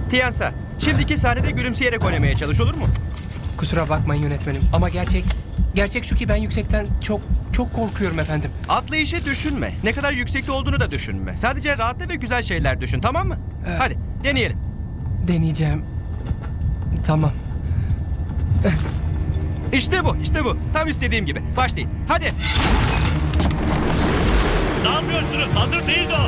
Tiyansa, şimdiki sahnede gülümseyerek oynamaya çalış, olur mu? Kusura bakmayın yönetmenim ama gerçek şu ki ben yüksekten çok korkuyorum efendim. Atlayışı düşünme. Ne kadar yüksekte olduğunu da düşünme. Sadece rahatla ve güzel şeyler düşün, tamam mı? Hadi deneyelim. Deneyeceğim. Tamam. İşte bu. Tam istediğim gibi. Başlayın. Hadi. Ne yapıyorsunuz? Hazır değil o.